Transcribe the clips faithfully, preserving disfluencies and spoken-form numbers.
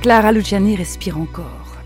Clara Luciani respire encore.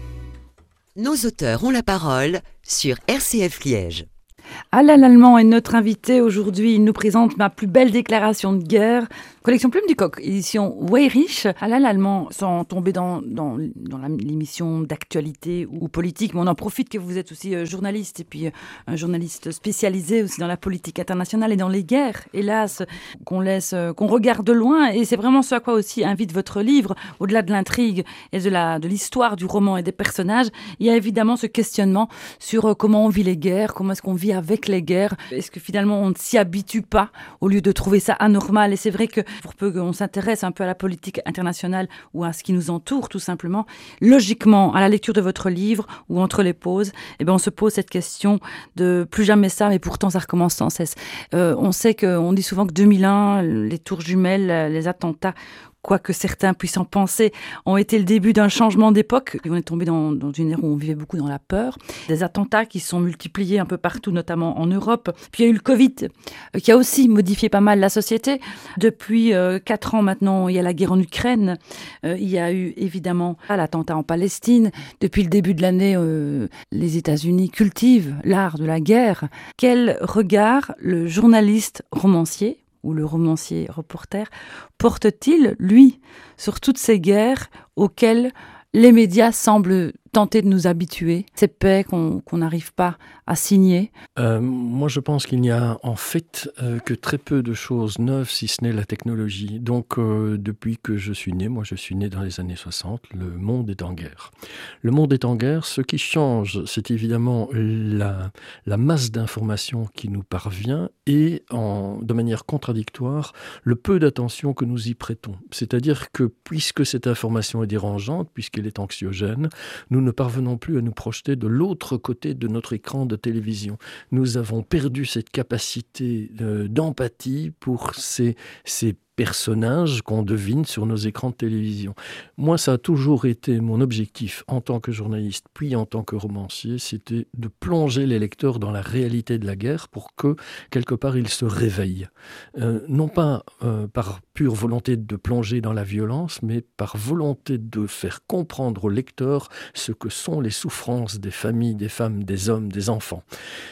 Nos auteurs ont la parole sur R C F Liège. Alain Lallemand est notre invité aujourd'hui. Il nous présente Ma plus belle déclaration de guerre, collection Plume du Coq, édition Weyrich. Alain Lallemand, sans tomber dans, dans, dans la, l'émission d'actualité ou politique, mais on en profite que vous êtes aussi euh, journaliste, et puis euh, un journaliste spécialisé aussi dans la politique internationale et dans les guerres, hélas, qu'on laisse, euh, qu'on regarde de loin. Et c'est vraiment ce à quoi aussi invite votre livre, au-delà de l'intrigue et de, la, de l'histoire du roman et des personnages. Il y a évidemment ce questionnement sur euh, comment on vit les guerres, comment est-ce qu'on vit avec les guerres. Est-ce que finalement on ne s'y habitue pas au lieu de trouver ça anormal? Et c'est vrai que pour peu qu'on s'intéresse un peu à la politique internationale ou à ce qui nous entoure tout simplement, logiquement, à la lecture de votre livre ou entre les pauses, eh bien, on se pose cette question de plus jamais ça, mais pourtant ça recommence sans cesse. Euh, on sait qu'on dit souvent que deux mille un, les tours jumelles, les attentats, quoi que certains puissent en penser, ont été le début d'un changement d'époque. On est tombé dans, dans une ère où on vivait beaucoup dans la peur. Des attentats qui se sont multipliés un peu partout, notamment en Europe. Puis il y a eu le Covid, euh, qui a aussi modifié pas mal la société. Depuis euh, quatre ans maintenant, il y a la guerre en Ukraine. Euh, il y a eu évidemment l'attentat en Palestine. Depuis le début de l'année, euh, les États-Unis cultivent l'art de la guerre. Quel regard le journaliste romancier ou le romancier reporter, porte-t-il, lui, sur toutes ces guerres auxquelles les médias semblent tenter de nous habituer, ces paix qu'on qu'on n'arrive pas à signer? euh, Moi, je pense qu'il n'y a en fait euh, que très peu de choses neuves, si ce n'est la technologie. Donc, euh, depuis que je suis né, moi je suis né dans les années soixante, le monde est en guerre. Le monde est en guerre. Ce qui change, c'est évidemment la, la masse d'informations qui nous parvient et, en, de manière contradictoire, le peu d'attention que nous y prêtons. C'est-à-dire que, puisque cette information est dérangeante, puisqu'elle est anxiogène, nous Nous ne parvenons plus à nous projeter de l'autre côté de notre écran de télévision. Nous avons perdu cette capacité euh, d'empathie pour ces, ces personnages qu'on devine sur nos écrans de télévision. Moi, ça a toujours été mon objectif en tant que journaliste, puis en tant que romancier, c'était de plonger les lecteurs dans la réalité de la guerre pour que, quelque part, ils se réveillent. Euh, non pas euh, par pure volonté de plonger dans la violence, mais par volonté de faire comprendre aux lecteurs ce que sont les souffrances des familles, des femmes, des hommes, des enfants.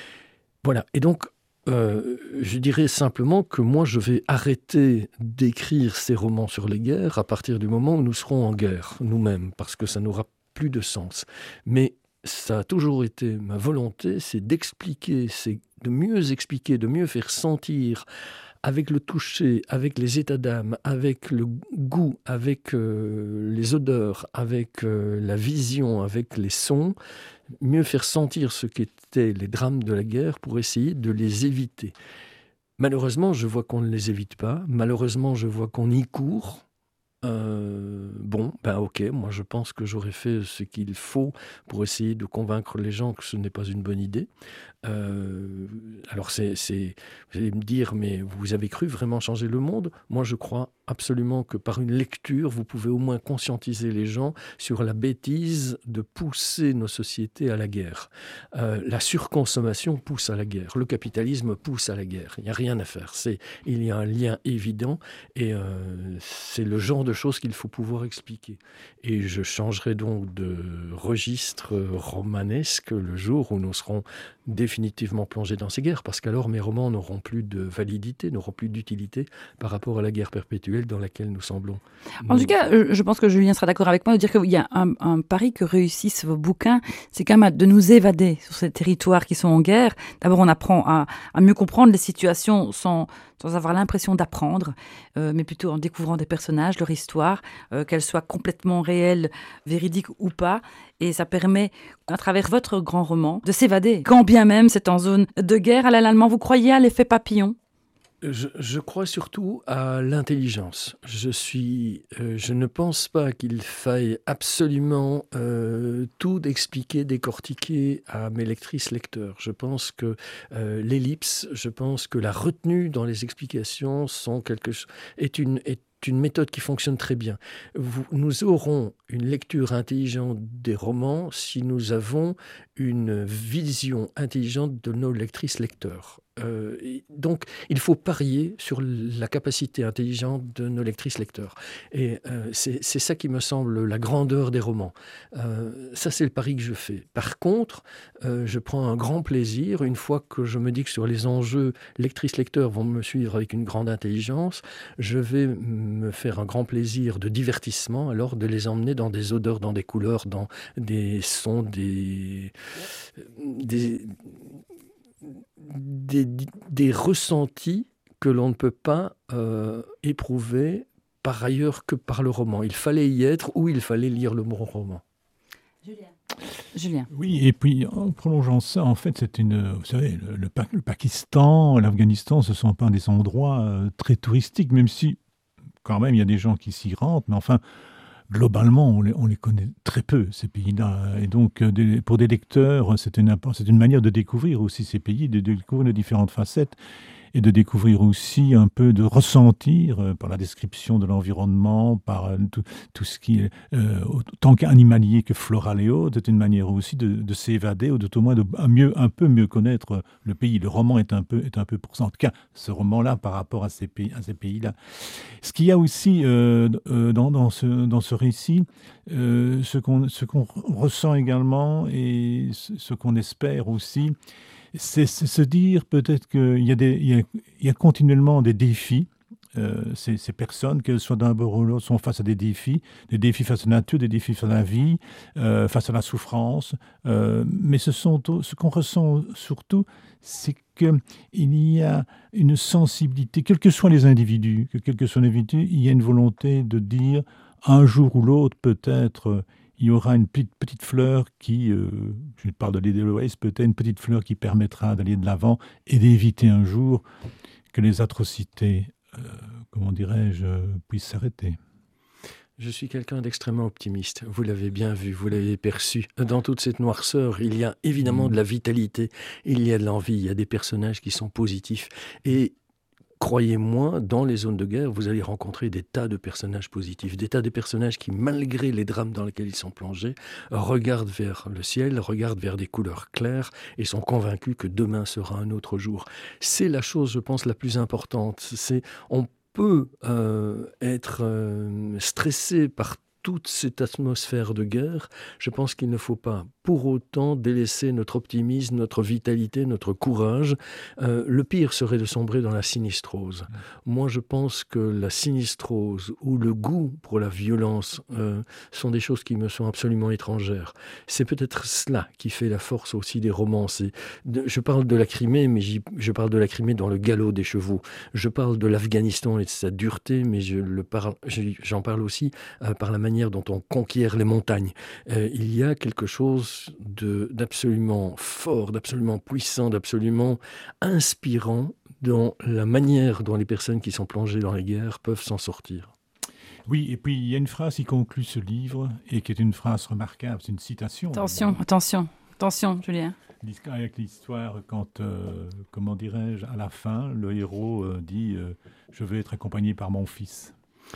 Voilà. Et donc, Euh, je dirais simplement que moi, je vais arrêter d'écrire ces romans sur les guerres à partir du moment où nous serons en guerre, nous-mêmes, parce que ça n'aura plus de sens. Mais ça a toujours été ma volonté, c'est d'expliquer, c'est de mieux expliquer, de mieux faire sentir avec le toucher, avec les états d'âme, avec le goût, avec euh, les odeurs, avec euh, la vision, avec les sons, mieux faire sentir ce qu'étaient les drames de la guerre pour essayer de les éviter. Malheureusement, je vois qu'on ne les évite pas. Malheureusement, je vois qu'on y court. Euh, bon, ben ok, moi je pense que j'aurais fait ce qu'il faut pour essayer de convaincre les gens que ce n'est pas une bonne idée. Euh, alors c'est, c'est, vous allez me dire, mais vous avez cru vraiment changer le monde? Moi je crois absolument que par une lecture, vous pouvez au moins conscientiser les gens sur la bêtise de pousser nos sociétés à la guerre. Euh, la surconsommation pousse à la guerre, le capitalisme pousse à la guerre, il n'y a rien à faire. C'est, il y a un lien évident et euh, c'est le genre de choses qu'il faut pouvoir expliquer. Et je changerai donc de registre romanesque le jour où nous serons définitivement plongés dans ces guerres, parce qu'alors mes romans n'auront plus de validité, n'auront plus d'utilité par rapport à la guerre perpétuelle dans laquelle nous semblons. En nous... tout cas, je pense que Julien sera d'accord avec moi de dire qu'il y a un, un pari que réussissent vos bouquins, c'est quand même de nous évader sur ces territoires qui sont en guerre. D'abord, on apprend à, à mieux comprendre les situations sans, sans avoir l'impression d'apprendre, euh, mais plutôt en découvrant des personnages, leur histoire, euh, qu'elle soit complètement réelle, véridique ou pas. Et ça permet, à travers votre grand roman, de s'évader. Quand bien même c'est en zone de guerre, à l'allemand, vous croyez à l'effet papillon? Je, je crois surtout à l'intelligence. Je suis, euh, je ne pense pas qu'il faille absolument euh, tout expliquer, décortiquer à mes lectrices, lecteurs. Je pense que euh, l'ellipse, je pense que la retenue dans les explications sont quelque chose, est une, est une méthode qui fonctionne très bien. Vous, nous aurons une lecture intelligente des romans si nous avons une vision intelligente de nos lectrices lecteurs. Euh, et donc, il faut parier sur la capacité intelligente de nos lectrices-lecteurs. Et euh, c'est, c'est ça qui me semble la grandeur des romans. Euh, ça, c'est le pari que je fais. Par contre, euh, je prends un grand plaisir, une fois que je me dis que sur les enjeux, lectrices-lecteurs vont me suivre avec une grande intelligence, je vais me faire un grand plaisir de divertissement, alors de les emmener dans des odeurs, dans des couleurs, dans des sons, des... des Des, des ressentis que l'on ne peut pas euh, éprouver par ailleurs que par le roman. Il fallait y être ou il fallait lire le bon roman. Julien. Julien. Oui, et puis en prolongeant ça, en fait, c'est une, vous savez, le, le, le Pakistan, l'Afghanistan, ce ne sont pas des endroits euh, très touristiques, même si quand même il y a des gens qui s'y rendent, mais enfin, globalement, on les, on les connaît très peu, ces pays-là. Et donc, euh, des, pour des lecteurs, c'est une, c'est une manière de découvrir aussi ces pays, de découvrir les différentes facettes et de découvrir aussi un peu, de ressentir euh, par la description de l'environnement, par euh, tout, tout ce qui est euh, autant qu'animalier que floral et autres. C'est une manière aussi de, de s'évader ou de tout au moins de mieux, un peu mieux connaître le pays. Le roman est un peu, est un peu pour ça. En tout cas, ce roman-là par rapport à ces pays, à ces pays-là. Ce qu'il y a aussi euh, dans, dans, ce, dans ce récit, euh, ce, qu'on, ce qu'on ressent également et ce qu'on espère aussi, c'est, c'est se dire peut-être qu'il y a, des, il y a, il y a continuellement des défis. Euh, ces, ces personnes, qu'elles soient d'un bord ou de l'autre, sont face à des défis, des défis face à la nature, des défis face à la vie, euh, face à la souffrance. Euh, mais ce, sont, ce qu'on ressent surtout, c'est qu'il y a une sensibilité, quels que soient les individus, que quels que soient les individus, il y a une volonté de dire, un jour ou l'autre, peut-être, il y aura une petite, petite fleur qui, euh, je parle de l'Edelweiss, peut-être une petite fleur qui permettra d'aller de l'avant et d'éviter un jour que les atrocités, euh, comment dirais-je, puissent s'arrêter. Je suis quelqu'un d'extrêmement optimiste. Vous l'avez bien vu, vous l'avez perçu. Dans toute cette noirceur, il y a évidemment de la vitalité, il y a de l'envie, il y a des personnages qui sont positifs. Et croyez-moi, dans les zones de guerre, vous allez rencontrer des tas de personnages positifs, des tas de personnages qui, malgré les drames dans lesquels ils sont plongés, regardent vers le ciel, regardent vers des couleurs claires et sont convaincus que demain sera un autre jour. C'est la chose, je pense, la plus importante. C'est, on peut euh, être euh, stressé par toute cette atmosphère de guerre. Je pense qu'il ne faut pas pour autant délaisser notre optimisme, notre vitalité, notre courage. Euh, le pire serait de sombrer dans la sinistrose. Mmh. Moi, je pense que la sinistrose ou le goût pour la violence euh, sont des choses qui me sont absolument étrangères. C'est peut-être cela qui fait la force aussi des romans. C'est de, je parle de la Crimée, mais j'y, je parle de la Crimée dans le galop des chevaux. Je parle de l'Afghanistan et de sa dureté, mais je le parle, j'en parle aussi euh, par la manière dont on conquiert les montagnes. Euh, il y a quelque chose de, d'absolument fort, d'absolument puissant, d'absolument inspirant dans la manière dont les personnes qui sont plongées dans les guerres peuvent s'en sortir. Oui, et puis il y a une phrase qui conclut ce livre et qui est une phrase remarquable, c'est une citation. Attention, attention, attention, Julien. Avec l'histoire, quand, euh, comment dirais-je, à la fin, le héros euh, dit euh, « Je veux être accompagné par mon fils ».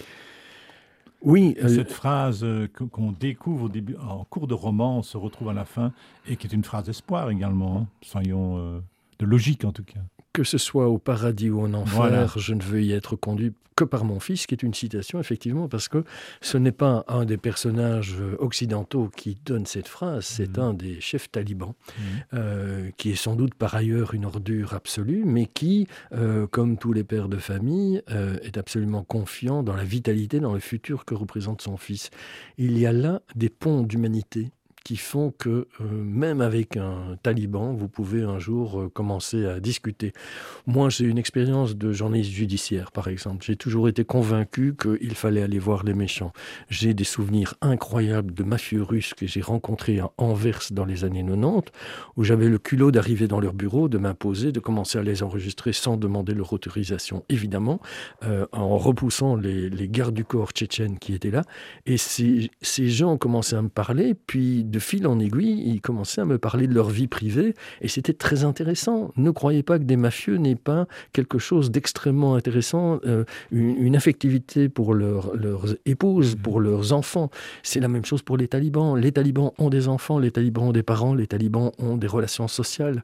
Oui, euh, cette phrase euh, qu'on découvre au début, en cours de roman, se retrouve à la fin, et qui est une phrase d'espoir également, hein, soyons euh, de logique en tout cas. Que ce soit au paradis ou en enfer, voilà. Je ne veux y être conduit que par mon fils, qui est une citation, effectivement, parce que ce n'est pas un des personnages occidentaux qui donne cette phrase, c'est mmh. un des chefs talibans, mmh. euh, qui est sans doute par ailleurs une ordure absolue, mais qui, euh, comme tous les pères de famille, euh, est absolument confiant dans la vitalité, dans le futur que représente son fils. Il y a là des ponts d'humanité qui font que euh, même avec un taliban, vous pouvez un jour euh, commencer à discuter. Moi, j'ai une expérience de journaliste judiciaire, par exemple. J'ai toujours été convaincu qu'il fallait aller voir les méchants. J'ai des souvenirs incroyables de mafieux russes que j'ai rencontrés à Anvers dans les années quatre-vingt-dix, où j'avais le culot d'arriver dans leur bureau, de m'imposer, de commencer à les enregistrer sans demander leur autorisation, évidemment, euh, en repoussant les, les gardes du corps tchétchènes qui étaient là. Et ces, ces gens commençaient à me parler, puis de fil en aiguille, ils commençaient à me parler de leur vie privée et c'était très intéressant. Ne croyez pas que des mafieux n'aient pas quelque chose d'extrêmement intéressant, euh, une, une affectivité pour leur, leurs épouses, pour leurs enfants. C'est la même chose pour les talibans. Les talibans ont des enfants, les talibans ont des parents, les talibans ont des relations sociales.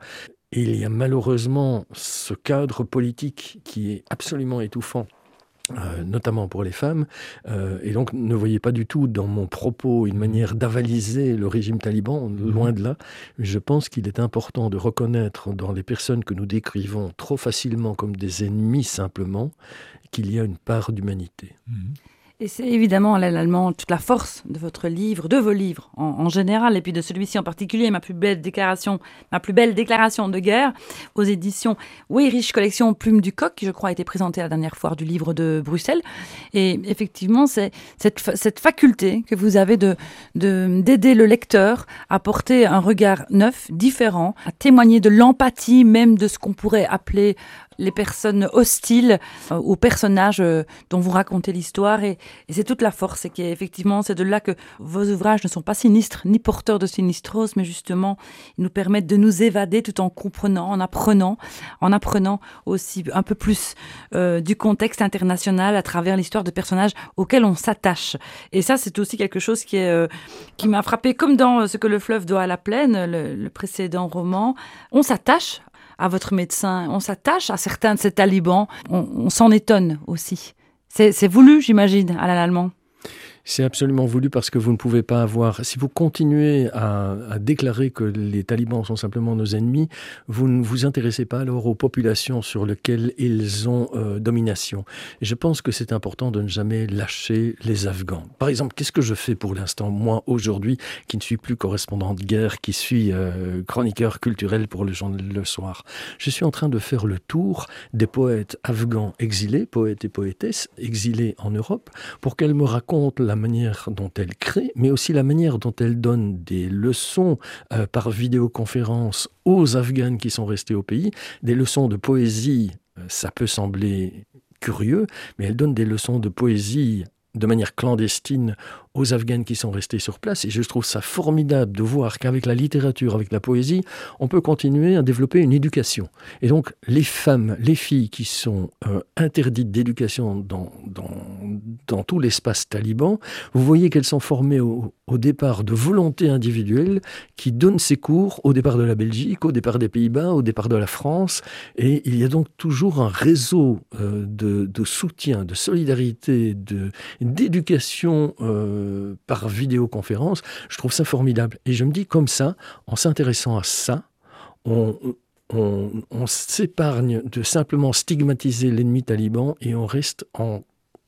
Et il y a malheureusement ce cadre politique qui est absolument étouffant. Euh, notamment pour les femmes, euh, et donc ne voyez pas du tout dans mon propos une manière d'avaliser le régime taliban, loin de là. Je pense qu'il est important de reconnaître dans les personnes que nous décrivons trop facilement comme des ennemis simplement, qu'il y a une part d'humanité. Mmh. Et c'est évidemment, à l'allemand, toute la force de votre livre, de vos livres en, en général, et puis de celui-ci en particulier, ma plus belle déclaration, ma plus belle déclaration de guerre, aux éditions Weyrich, collection Plume du Coq, qui je crois a été présentée à la dernière foire du livre de Bruxelles. Et effectivement, c'est cette, cette faculté que vous avez de, de, d'aider le lecteur à porter un regard neuf, différent, à témoigner de l'empathie, même de ce qu'on pourrait appeler les personnes hostiles euh, aux personnages euh, dont vous racontez l'histoire. Et, et c'est toute la force. Et qu'effectivement, c'est de là que vos ouvrages ne sont pas sinistres, ni porteurs de sinistrose, mais justement, ils nous permettent de nous évader tout en comprenant, en apprenant, en apprenant aussi un peu plus euh, du contexte international à travers l'histoire de personnages auxquels on s'attache. Et ça, c'est aussi quelque chose qui, est, euh, qui m'a frappé, comme dans Ce que le fleuve doit à la plaine, le, le précédent roman. On s'attache à votre médecin, on s'attache à certains de ces talibans, on, on s'en étonne aussi. C'est, c'est voulu, j'imagine, à l'allemand. C'est absolument voulu parce que vous ne pouvez pas avoir... Si vous continuez à, à déclarer que les talibans sont simplement nos ennemis, vous ne vous intéressez pas alors aux populations sur lesquelles ils ont euh, domination. Et je pense que c'est important de ne jamais lâcher les Afghans. Par exemple, qu'est-ce que je fais pour l'instant, moi, aujourd'hui, qui ne suis plus correspondant de guerre, qui suis euh, chroniqueur culturel pour le journal Le Soir? Je suis en train de faire le tour des poètes afghans exilés, poètes et poétesses exilés en Europe, pour qu'elles me racontent la manière dont elle crée, mais aussi la manière dont elle donne des leçons euh, par vidéoconférence aux Afghanes qui sont restés au pays, des leçons de poésie. Euh, ça peut sembler curieux, mais elle donne des leçons de poésie de manière clandestine aux Afghanes qui sont restés sur place. Et je trouve ça formidable de voir qu'avec la littérature, avec la poésie, on peut continuer à développer une éducation. Et donc, les femmes, les filles qui sont euh, interdites d'éducation dans, dans, dans tout l'espace taliban, vous voyez qu'elles sont formées au, au départ de volonté individuelle qui donnent ces cours au départ de la Belgique, au départ des Pays-Bas, au départ de la France. Et il y a donc toujours un réseau euh, de, de soutien, de solidarité, de, d'éducation euh, par vidéoconférence. Je trouve ça formidable. Et je me dis comme ça, en s'intéressant à ça, on, on, on s'épargne de simplement stigmatiser l'ennemi taliban et on reste en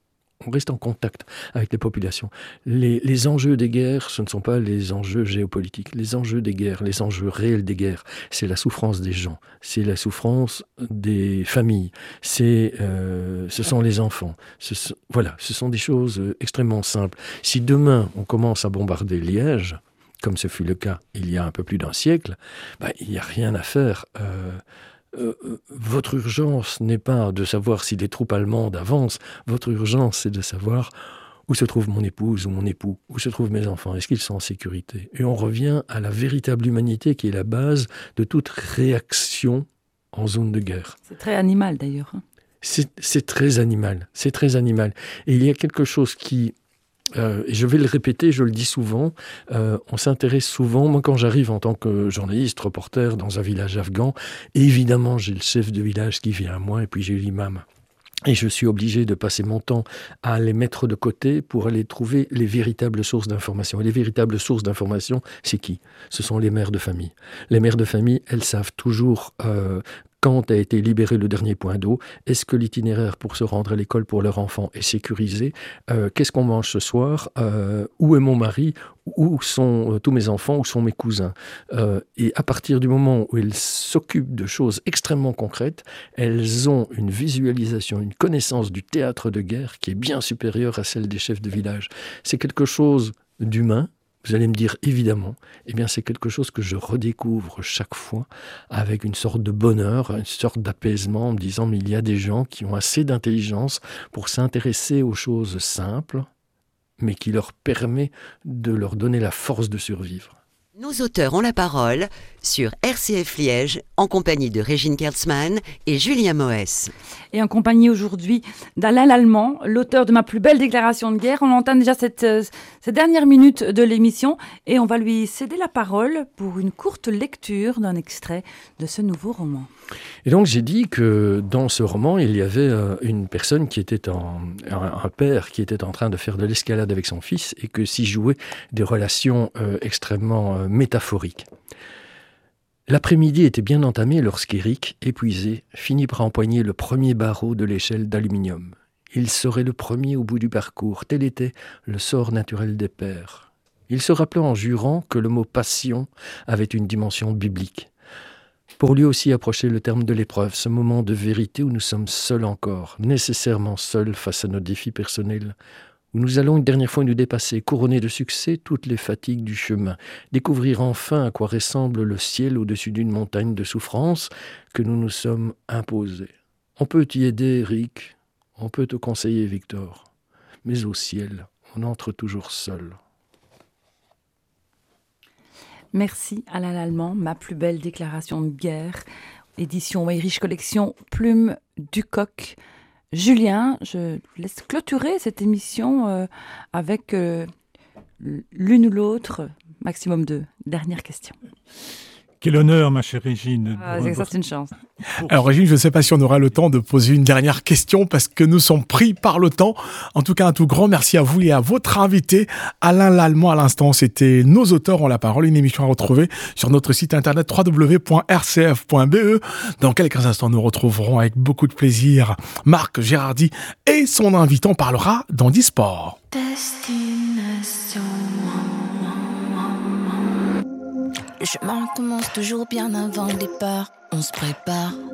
On reste en contact avec les populations. Les, les enjeux des guerres, ce ne sont pas les enjeux géopolitiques. Les enjeux des guerres, les enjeux réels des guerres, c'est la souffrance des gens, c'est la souffrance des familles, c'est, euh, ce sont les enfants. Ce sont, voilà, ce sont des choses extrêmement simples. Si demain, on commence à bombarder Liège, comme ce fut le cas il y a un peu plus d'un siècle, bah, il n'y a rien à faire. Euh, Euh, votre urgence n'est pas de savoir si les troupes allemandes avancent, votre urgence c'est de savoir où se trouve mon épouse ou mon époux, où se trouvent mes enfants, est-ce qu'ils sont en sécurité? Et on revient à la véritable humanité qui est la base de toute réaction en zone de guerre. C'est très animal d'ailleurs. C'est, c'est très animal, c'est très animal. Et il y a quelque chose qui... Euh, et je vais le répéter, je le dis souvent, euh, on s'intéresse souvent, moi quand j'arrive en tant que journaliste, reporter dans un village afghan, évidemment j'ai le chef de village qui vient à moi et puis j'ai l'imam. Et je suis obligé de passer mon temps à les mettre de côté pour aller trouver les véritables sources d'information. Et les véritables sources d'information, c'est qui? Ce sont les mères de famille. Les mères de famille, elles savent toujours... Euh, Quand a été libéré le dernier point d'eau? Est-ce que l'itinéraire pour se rendre à l'école pour leur enfant est sécurisé? euh, Qu'est-ce qu'on mange ce soir? euh, Où est mon mari? Où sont euh, tous mes enfants? Où sont mes cousins? euh, Et à partir du moment où elles s'occupent de choses extrêmement concrètes, elles ont une visualisation, une connaissance du théâtre de guerre qui est bien supérieure à celle des chefs de village. C'est quelque chose d'humain. Vous allez me dire, évidemment, eh bien, c'est quelque chose que je redécouvre chaque fois avec une sorte de bonheur, une sorte d'apaisement en me disant, mais il y a des gens qui ont assez d'intelligence pour s'intéresser aux choses simples, mais qui leur permet de leur donner la force de survivre. Nos auteurs ont la parole sur R C F Liège en compagnie de Régine Kertzmann et Julien Moès. Et en compagnie aujourd'hui d'Alain Lallemand, l'auteur de Ma plus belle déclaration de guerre. On entend déjà cette, euh, cette dernière minute de l'émission et on va lui céder la parole pour une courte lecture d'un extrait de ce nouveau roman. Et donc j'ai dit que dans ce roman, il y avait euh, une personne qui était en, un, un père qui était en train de faire de l'escalade avec son fils et que s'y jouaient des relations euh, extrêmement euh, métaphoriques. L'après-midi était bien entamé lorsqu'Éric, épuisé, finit par empoigner le premier barreau de l'échelle d'aluminium. Il serait le premier au bout du parcours, tel était le sort naturel des pères. Il se rappelait en jurant que le mot « passion » avait une dimension biblique. Pour lui aussi approchait le terme de l'épreuve, ce moment de vérité où nous sommes seuls encore, nécessairement seuls face à nos défis personnels, où nous allons une dernière fois nous dépasser, couronner de succès toutes les fatigues du chemin, découvrir enfin à quoi ressemble le ciel au-dessus d'une montagne de souffrances que nous nous sommes imposées. On peut y aider, Eric, on peut te conseiller, Victor, mais au ciel, on entre toujours seul. Merci Alain Lallemand, Ma plus belle déclaration de guerre, édition Weyrich Collection, Plume du Coq. Julien, je vous laisse clôturer cette émission euh, avec euh, l'une ou l'autre, maximum de dernières questions. Quel honneur, ma chère Régine. Ah, c'est ça, c'est une chance. Alors Régine, je ne sais pas si on aura le temps de poser une dernière question parce que nous sommes pris par le temps. En tout cas, un tout grand merci à vous et à votre invité, Alain Lallemand. À l'instant, c'était Nos auteurs ont la parole, une émission à retrouver sur notre site internet w w w point r c f point b e. Dans quelques instants, nous retrouverons avec beaucoup de plaisir Marc Gérardi et son invité. On parlera d'handisport. Destination. Le chemin commence toujours bien avant le départ. On se prépare